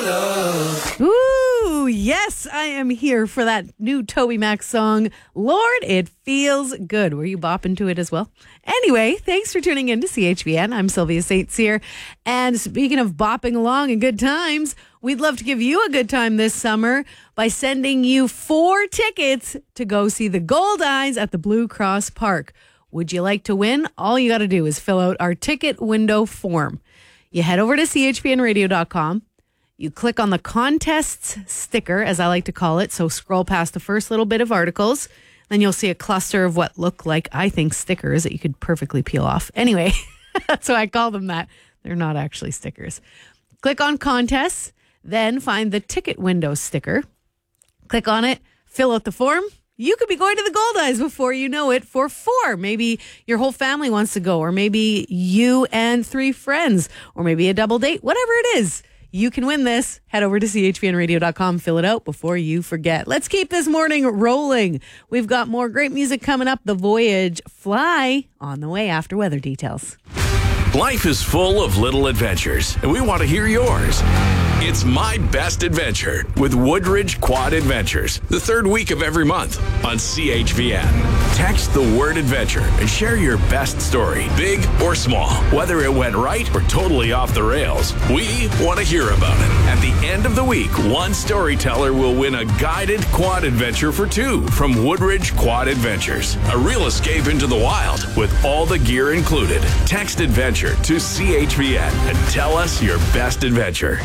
love. Ooh, yes, I am here for that new Toby Mac song, Lord, It Feels Good. Were you bopping to it as well? Anyway, thanks for tuning in to CHVN. I'm Sylvia St. Cyr. And speaking of bopping along and good times, we'd love to give you a good time this summer by sending you 4 tickets to go see the Goldeyes at the Blue Cross Park. Would you like to win? All you got to do is fill out our ticket window form. You head over to chpnradio.com. You click on the contests sticker, as I like to call it. So scroll past the first little bit of articles. Then you'll see a cluster of what look like, I think, stickers that you could perfectly peel off. Anyway, that's why I call them that. They're not actually stickers. Click on contests. Then find the ticket window sticker. Click on it. Fill out the form. You could be going to the Goldeyes before you know it for 4. Maybe your whole family wants to go, or maybe you and 3 friends, or maybe a double date, whatever it is. You can win this. Head over to chpnradio.com. Fill it out before you forget. Let's keep this morning rolling. We've got more great music coming up. The Voyage Fly on the way after weather details. Life is full of little adventures, and we want to hear yours. It's My Best Adventure with Woodridge Quad Adventures, the 3rd week of every month on CHVN. Text the word adventure and share your best story, big or small. Whether it went right or totally off the rails, we want to hear about it. At the end of the week, one storyteller will win a guided quad adventure for 2 from Woodridge Quad Adventures. A real escape into the wild with all the gear included. Text adventure to CHVN and tell us your best adventure.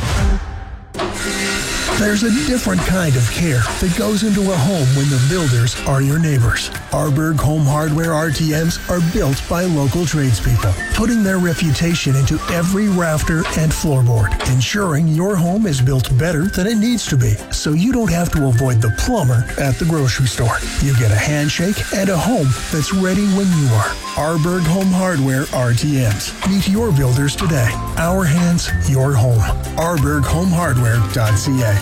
There's a different kind of care that goes into a home when the builders are your neighbors. Arberg Home Hardware RTMs are built by local tradespeople, putting their reputation into every rafter and floorboard, ensuring your home is built better than it needs to be, so you don't have to avoid the plumber at the grocery store. You get a handshake and a home that's ready when you are. Arberg Home Hardware RTMs. Meet your builders today. Our hands, your home. ArbergHomeHardware.ca.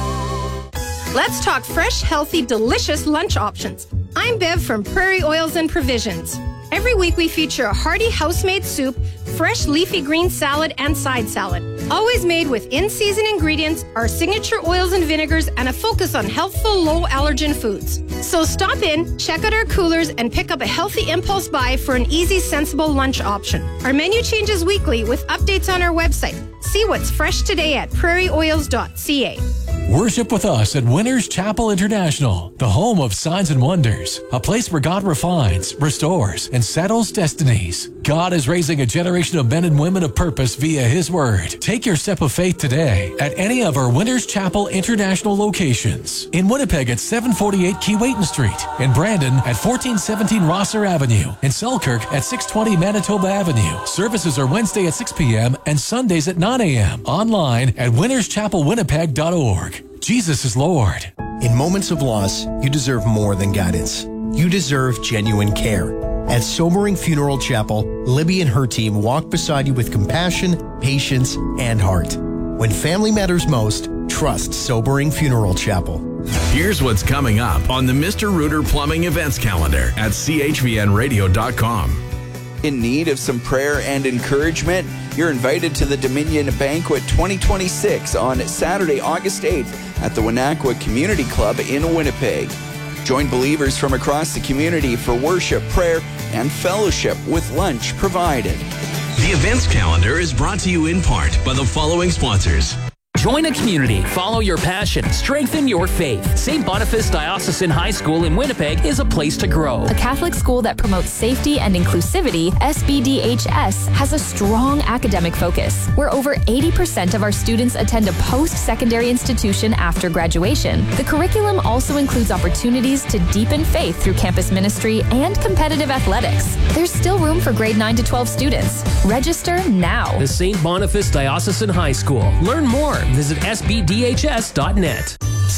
Let's talk fresh, healthy, delicious lunch options. I'm Bev from Prairie Oils and Provisions. Every week we feature a hearty house-made soup, fresh leafy green salad, and side salad. Always made with in-season ingredients, our signature oils and vinegars, and a focus on healthful, low-allergen foods. So stop in, check out our coolers, and pick up a healthy impulse buy for an easy, sensible lunch option. Our menu changes weekly with updates on our website. See what's fresh today at prairieoils.ca. Worship with us at Winners Chapel International, the home of signs and wonders, a place where God refines, restores, and settles destinies. God is raising a generation of men and women of purpose via His Word. Take your step of faith today at any of our Winners Chapel International locations. In Winnipeg at 748 Keewatin Street, in Brandon at 1417 Rosser Avenue, in Selkirk at 620 Manitoba Avenue. Services are Wednesday at 6 p.m. and Sundays at 9 a.m. Online at winnerschapelwinnipeg.org. Jesus is Lord. In moments of loss, you deserve more than guidance. You deserve genuine care. At Sobering Funeral Chapel, Libby and her team walk beside you with compassion, patience, and heart. When family matters most, trust Sobering Funeral Chapel. Here's what's coming up on the Mr. Rooter Plumbing events calendar at chvnradio.com. In need of some prayer and encouragement? You're invited to the Dominion Banquet 2026 on Saturday, August 8th at the Wenatchee Community Club in Winnipeg. Join believers from across the community for worship, prayer, and fellowship with lunch provided. The events calendar is brought to you in part by the following sponsors. Join a community, follow your passion, strengthen your faith. St. Boniface Diocesan High School in Winnipeg is a place to grow. A Catholic school that promotes safety and inclusivity, SBDHS has a strong academic focus, where over 80% of our students attend a post-secondary institution after graduation. The curriculum also includes opportunities to deepen faith through campus ministry and competitive athletics. There's still room for grade 9 to 12 students. Register now. The St. Boniface Diocesan High School. Learn more. Visit sbdhs.net.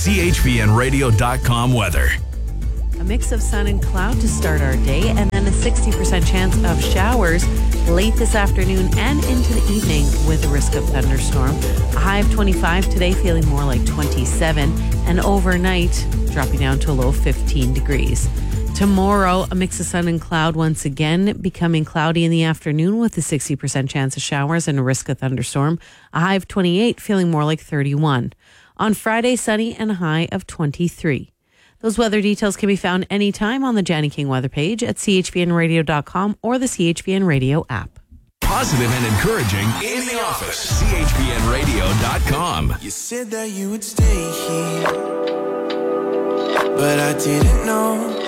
chvnradio.com weather. A mix of sun and cloud to start our day, and then a 60% chance of showers late this afternoon and into the evening with a risk of thunderstorm. A high of 25 today, feeling more like 27, and overnight dropping down to a low of 15 degrees. Tomorrow, a mix of sun and cloud once again, becoming cloudy in the afternoon with a 60% chance of showers and a risk of thunderstorm. A high of 28, feeling more like 31. On Friday, sunny and a high of 23. Those weather details can be found anytime on the Janny King weather page at chvnradio.com or the CHVN radio app. Positive and encouraging in the office. chvnradio.com. You said that you would stay here, but I didn't know